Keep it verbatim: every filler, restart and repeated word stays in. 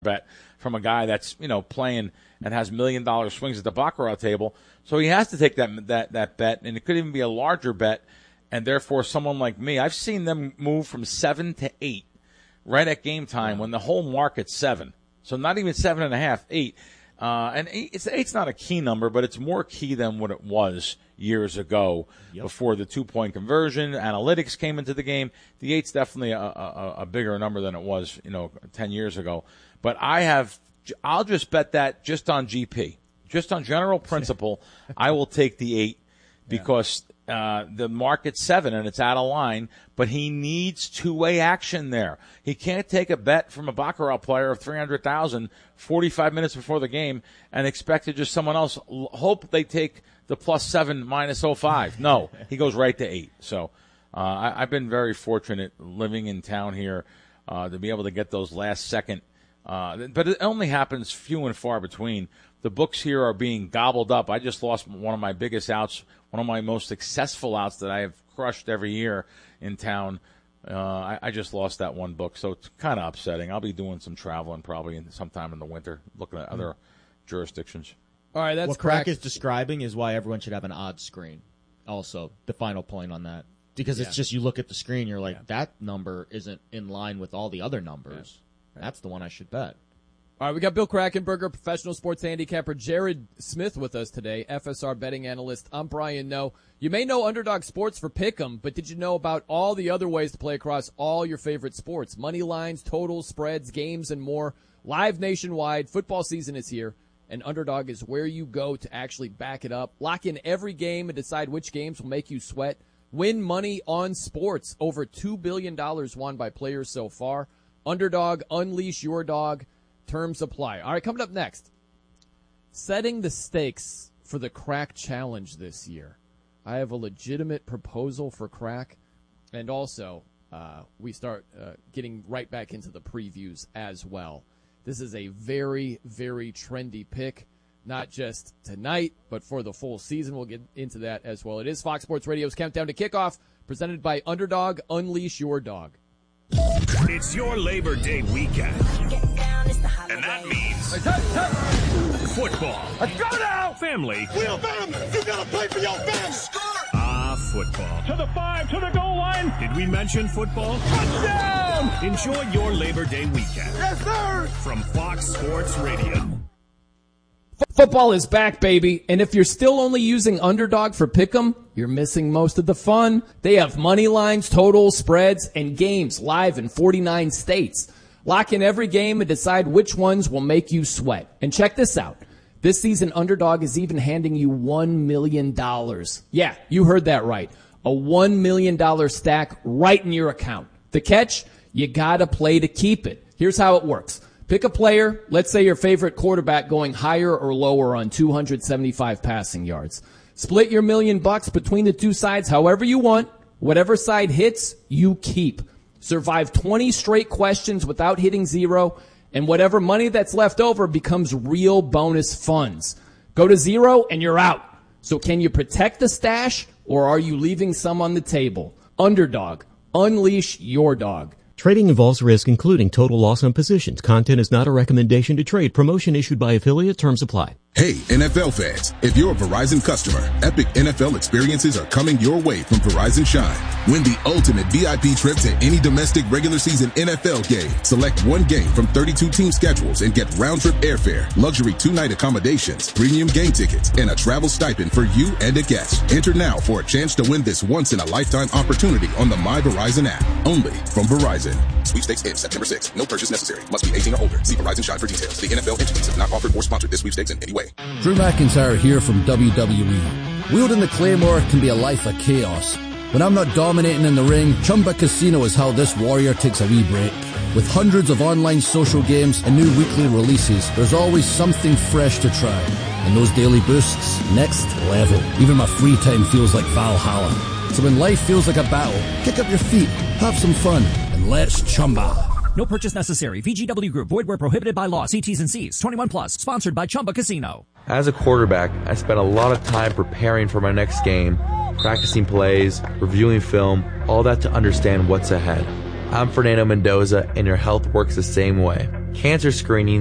bet from a guy that's, you know, playing and has million dollar swings at the baccarat table. So he has to take that that that bet, and it could even be a larger bet. And therefore, someone like me, I've seen them move from seven to eight right at game time when the whole market's seven. So not even seven and a half, eight. Uh, and eight, it's, eight's not a key number, but it's more key than what it was years ago yep. before the two-point conversion. Analytics came into the game. The eight's definitely a, a, a bigger number than it was, you know, ten years ago. But I have, I'll just bet that just on G P, just on general principle, I will take the eight because uh, the market's seven and it's out of line. But he needs two-way action there. He can't take a bet from a baccarat player of three hundred thousand forty-five minutes before the game and expect to just someone else hope they take the plus seven minus oh five. No, he goes right to eight. So uh, I, I've been very fortunate living in town here uh, to be able to get those last second. Uh, but it only happens few and far between. The books here are being gobbled up. I just lost one of my biggest outs, one of my most successful outs that I have crushed every year in town. Uh, I, I just lost that one book, so it's kind of upsetting. I'll be doing some traveling probably in, sometime in the winter, looking at other jurisdictions. All right, that's what correct. Crack is describing is why everyone should have an odds screen. Also, the final point on that, because yeah. it's just you look at the screen, you're like, yeah. that number isn't in line with all the other numbers. Yeah. Right. That's the one I should bet. All right, we got Bill Krackomberger, professional sports handicapper, Jared Smith with us today, F S R betting analyst. I'm Brian Noe. You may know Underdog Sports for Pick'em, but did you know about all the other ways to play across all your favorite sports? Money lines, totals, spreads, games, and more. Live nationwide. Football season is here, and Underdog is where you go to actually back it up. Lock in every game and decide which games will make you sweat. Win money on sports. Over two billion dollars won by players so far. Underdog, unleash your dog. Terms apply. All right, coming up next, setting the stakes for the Crack Challenge this year. I have a legitimate proposal for Crack, and also uh, we start uh, getting right back into the previews as well. This is a very, very trendy pick, not just tonight, but for the full season. We'll get into that as well. It is Fox Sports Radio's Countdown to Kickoff, presented by Underdog. Unleash your dog. It's your Labor Day weekend, and that means football. Let's go now! Family. We're family. You gotta play for your family. Ah, football. To the five, to the goal line. Did we mention football? Touchdown! Enjoy your Labor Day weekend. Yes, sir! From Fox Sports Radio. Football is back, baby, and if you're still only using Underdog for Pick'em, you're missing most of the fun. They have money lines, totals, spreads, and games live in forty-nine states. Lock in every game and decide which ones will make you sweat. And check this out. This season, Underdog is even handing you one million dollars. Yeah, you heard that right. A one million dollars stack right in your account. The catch? You gotta play to keep it. Here's how it works. Pick a player, let's say your favorite quarterback going higher or lower on two hundred seventy-five passing yards. Split your million bucks between the two sides however you want. Whatever side hits, you keep. Survive twenty straight questions without hitting zero, and whatever money that's left over becomes real bonus funds. Go to zero and you're out. So can you protect the stash, or are you leaving some on the table? Underdog. Unleash your dog. Trading involves risk, including total loss on positions. Content is not a recommendation to trade. Promotion issued by affiliate. Terms apply. Hey, N F L fans, if you're a Verizon customer, epic N F L experiences are coming your way from Verizon Shine. Win the ultimate V I P trip to any domestic regular season N F L game. Select one game from thirty-two team schedules and get round-trip airfare, luxury two-night accommodations, premium game tickets, and a travel stipend for you and a guest. Enter now for a chance to win this once-in-a-lifetime opportunity on the My Verizon app. Only from Verizon. Sweepstakes ends September sixth. No purchase necessary. Must be eighteen or older. See Verizon Shine for details. The N F L entities have not offered or sponsored this sweepstakes in any way. Drew McIntyre here from W W E. Wielding the Claymore can be a life of chaos. When I'm not dominating in the ring, Chumba Casino is how this warrior takes a wee break. With hundreds of online social games and new weekly releases, there's always something fresh to try. And those daily boosts, next level. Even my free time feels like Valhalla. So when life feels like a battle, kick up your feet, have some fun, and let's Chumba. No purchase necessary. V G W Group. Void where prohibited by law. See T's and C's. twenty-one plus. Sponsored by Chumba Casino. As a quarterback, I spent a lot of time preparing for my next game, practicing plays, reviewing film, all that to understand what's ahead. I'm Fernando Mendoza, and your health works the same way. Cancer screening